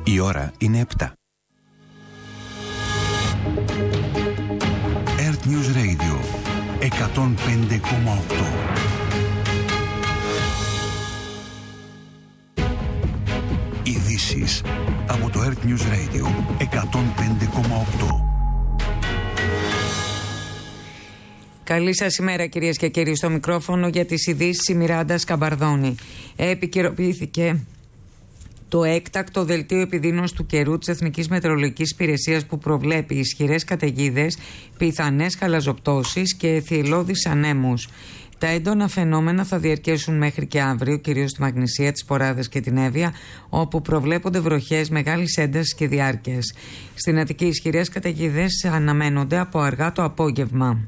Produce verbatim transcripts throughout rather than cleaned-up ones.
Η ώρα είναι επτά. Earth News Radio εκατόν πέντε κόμμα οκτώ. Ειδήσεις από το Earth News Radio εκατόν πέντε κόμμα οκτώ. Καλή σας ημέρα, κυρίες και κύριοι. Στο μικρόφωνο για τις ειδήσεις η Μιράντα Σκαμπαρδόνη. Επικαιροποιήθηκε το έκτακτο δελτίο επιδείνωσης του καιρού της Εθνικής Μετεωρολογικής Υπηρεσίας που προβλέπει ισχυρές καταιγίδες, πιθανές χαλαζοπτώσεις και θυελλώδεις ανέμους. Τα έντονα φαινόμενα θα διαρκέσουν μέχρι και αύριο, κυρίως στη Μαγνησία, τις Ποράδες και την Εύβοια, όπου προβλέπονται βροχές μεγάλης έντασης και διάρκειας. Στην Αττική, ισχυρές καταιγίδες αναμένονται από αργά το απόγευμα.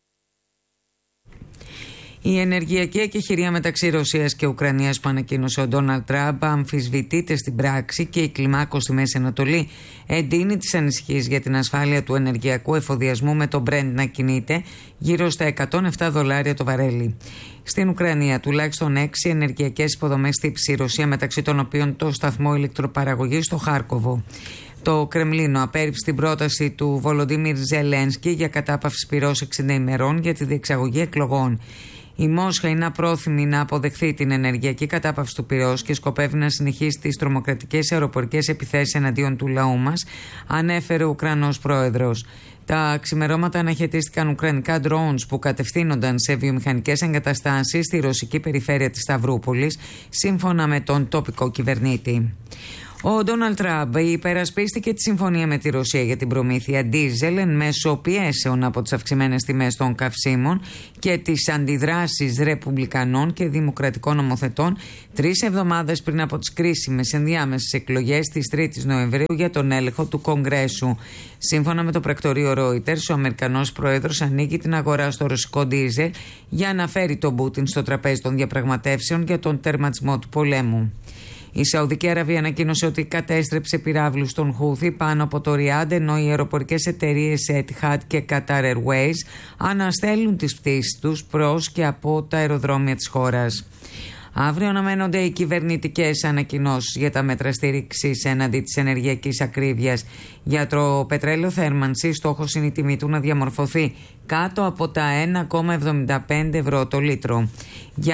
Η ενεργειακή εκεχηρία μεταξύ Ρωσίας και Ουκρανίας που ανακοίνωσε ο Ντόναλντ Τραμπ αμφισβητείται στην πράξη και η κλιμάκωση στη Μέση Ανατολή εντείνει τις ανησυχίες για την ασφάλεια του ενεργειακού εφοδιασμού, με το Brent να κινείται γύρω στα εκατόν επτά δολάρια το βαρέλι. Στην Ουκρανία, τουλάχιστον έξι ενεργειακές υποδομές χτύπησε η Ρωσία, μεταξύ των οποίων το σταθμό ηλεκτροπαραγωγής στο Χάρκοβο. Το Κρεμλίνο απέρριψε την πρόταση του Βολοντίμιρ Ζελένσκι για κατάπαυση πυρός εξήντα ημερών για τη διεξαγωγή εκλογών. Η Μόσχα είναι απρόθυμη να αποδεχθεί την ενεργειακή κατάπαυση του πυρός και σκοπεύει να συνεχίσει τις τρομοκρατικές αεροπορικές επιθέσεις εναντίον του λαού μας, ανέφερε ο Ουκρανός πρόεδρος. Τα ξημερώματα αναχαιτίστηκαν ουκρανικά drones που κατευθύνονταν σε βιομηχανικές εγκαταστάσεις στη ρωσική περιφέρεια της Σταυρούπολης, σύμφωνα με τον τοπικό κυβερνήτη. Ο Ντόναλντ Τραμπ υπερασπίστηκε τη συμφωνία με τη Ρωσία για την προμήθεια ντίζελ εν μέσω πιέσεων από τις αυξημένες τιμές των καυσίμων και τις αντιδράσεις ρεπουμπλικανών και δημοκρατικών νομοθετών τρεις εβδομάδες πριν από τις κρίσιμες ενδιάμεσες εκλογές της τρίτης Νοεμβρίου για τον έλεγχο του Κογκρέσου. Σύμφωνα με το πρακτορείο Reuters, ο Αμερικανός πρόεδρος ανοίγει την αγορά στο ρωσικό ντίζελ για να φέρει τον Πούτιν στο τραπέζι των διαπραγματεύσεων για τον τερματισμό του πολέμου. Η Σαουδική Αραβία ανακοίνωσε ότι κατέστρεψε πυράβλους των Χούθι πάνω από το Ριάντ, ενώ οι αεροπορικές εταιρείες Etihad και Qatar Airways αναστέλνουν τις πτήσεις τους προς και από τα αεροδρόμια της χώρας. Αύριο αναμένονται οι κυβερνητικές ανακοινώσεις για τα μέτρα στήριξης έναντι της ενεργειακής ακρίβειας. Για το πετρέλαιο θέρμανσης, στόχος είναι η τιμή του να διαμορφωθεί κάτω από τα ένα κόμμα εβδομήντα πέντε ευρώ το λίτρο. Για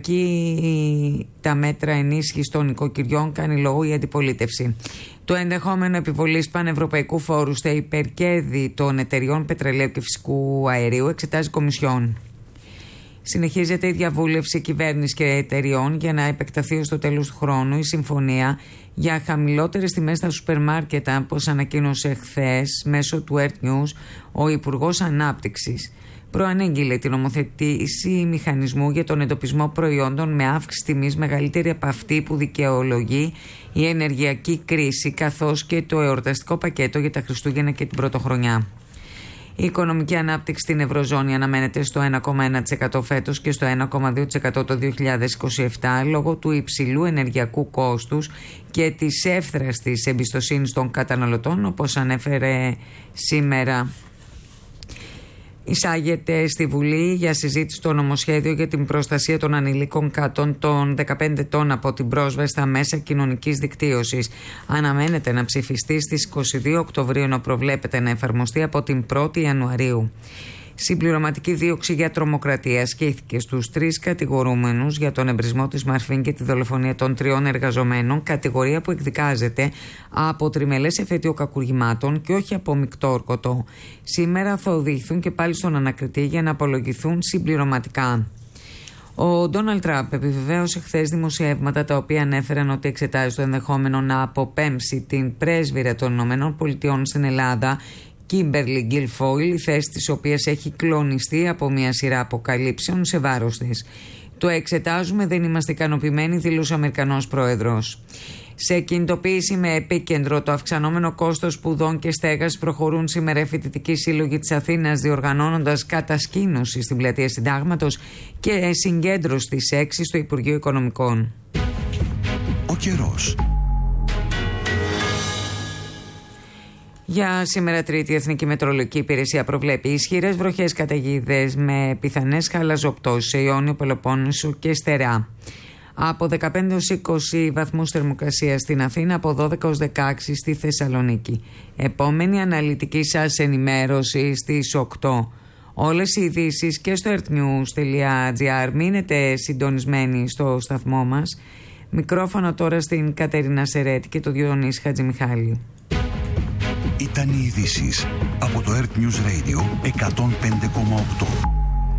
ανεπαρκή τα μέτρα ενίσχυσης των οικοκυριών κάνει λόγο η αντιπολίτευση. Το ενδεχόμενο επιβολής πανευρωπαϊκού φόρου στα υπερκέρδη των εταιριών πετρελαίου και φυσικού αερίου εξετάζει η Κομισιόν. Συνεχίζεται η διαβούλευση κυβέρνησης και εταιριών για να επεκταθεί ως το τέλος του χρόνου η συμφωνία για χαμηλότερες τιμές στα σούπερ μάρκετ, όπως ανακοίνωσε χθες μέσω του Earth News ο Υπουργός Ανάπτυξης. Προανήγγειλε την νομοθετήση μηχανισμού για τον εντοπισμό προϊόντων με αύξηση τιμής μεγαλύτερη από αυτή που δικαιολογεί η ενεργειακή κρίση, καθώς και το εορταστικό πακέτο για τα Χριστούγεννα και την Πρωτοχρονιά. Η οικονομική ανάπτυξη στην Ευρωζώνη αναμένεται στο ένα κόμμα ένα τοις εκατό φέτος και στο ένα κόμμα δύο τοις εκατό το δύο χιλιάδες είκοσι επτά, λόγω του υψηλού ενεργειακού κόστους και της εύθραστης εμπιστοσύνης των καταναλωτών, όπως ανέφερε σήμερα. Εισάγεται στη Βουλή για συζήτηση το νομοσχέδιο για την προστασία των ανηλίκων κάτω των δεκαπέντε ετών από την πρόσβαση στα μέσα κοινωνικής δικτύωσης. Αναμένεται να ψηφιστεί στις είκοσι δύο Οκτωβρίου, ενώ προβλέπεται να εφαρμοστεί από την πρώτη Ιανουαρίου. Συμπληρωματική δίωξη για τρομοκρατία ασκήθηκε στους τρεις κατηγορούμενους για τον εμπρισμό της Μαρφίν και τη δολοφονία των τριών εργαζομένων, κατηγορία που εκδικάζεται από τριμελές εφετείο κακουργημάτων και όχι από μεικτό ορκωτό. Σήμερα θα οδηγηθούν και πάλι στον ανακριτή για να απολογηθούν συμπληρωματικά. Ο Ντόναλντ Τραμπ επιβεβαίωσε χθες δημοσιεύματα τα οποία ανέφεραν ότι εξετάζει το ενδεχόμενο να αποπέμψει την πρέσβυρα των ΗΠΑ στην Ελλάδα, Κίμπερλι Γκίλφόιλ, η θέση της οποίας έχει κλονιστεί από μια σειρά αποκαλύψεων σε βάρος της. Το εξετάζουμε, δεν είμαστε ικανοποιημένοι, δήλωσε ο Αμερικανός πρόεδρος. Σε κινητοποίηση με επίκεντρο το αυξανόμενο κόστος σπουδών και στέγασης, προχωρούν σήμερα οι φοιτητικοί σύλλογοι της Αθήνας, διοργανώνοντας κατασκήνωση στην πλατεία Συντάγματος και συγκέντρωση στις έξι στο Υπουργείο Οικονομικών. Ο καιρός. Για σήμερα Τρίτη, η Εθνική Μετεωρολογική Υπηρεσία προβλέπει ισχυρές βροχές καταιγίδες με πιθανές χαλαζοπτώσεις σε Ιόνιο, Πελοπόννησο και Στερεά. Από δεκαπέντε έως είκοσι βαθμούς θερμοκρασίας στην Αθήνα, από δώδεκα έως δεκαέξι στη Θεσσαλονίκη. Επόμενη αναλυτική σας ενημέρωση στις οκτώ. Όλες οι ειδήσεις και στο earthnews τελεία gr. Μείνετε συντονισμένοι στο σταθμό μας. Μικρόφωνο τώρα στην Κατερίνα Σερέτη και το Διονύση Χατζημιχάλη. Ήταν οι ειδήσεις από το Earth News Radio εκατόν πέντε κόμμα οκτώ.